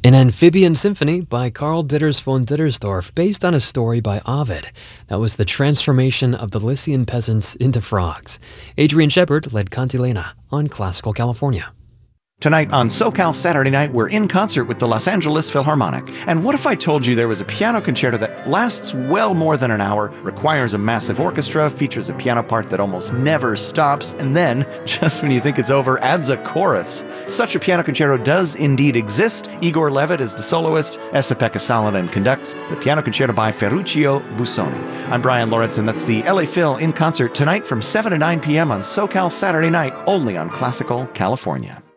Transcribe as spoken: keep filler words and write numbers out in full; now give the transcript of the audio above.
An Amphibian Symphony by Karl Ditters von Dittersdorf, based on a story by Ovid. That was the transformation of the Lycian peasants into frogs. Adrian Shepard led Cantilena on Classical California. Tonight on SoCal Saturday Night, we're in concert with the Los Angeles Philharmonic. And what if I told you there was a piano concerto that lasts well more than an hour, requires a massive orchestra, features a piano part that almost never stops, and then, just when you think it's over, adds a chorus? Such a piano concerto does indeed exist. Igor Levit is the soloist, Esa-Pekka Salonen conducts the piano concerto by Ferruccio Busoni. I'm Brian Lawrence, and that's the L A Phil in concert tonight from seven to nine p.m. on SoCal Saturday Night, only on Classical California.